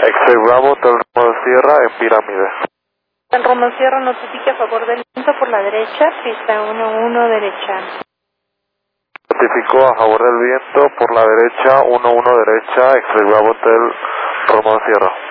X-Ray Bravo, Hotel Romeo Sierra en Pirámide. El Romeo Sierra notifique a favor del viento por la derecha, pista 11 derecha. Notificó a favor del viento por la derecha, 11 derecha, X-Ray Bravo Hotel Romeo Sierra.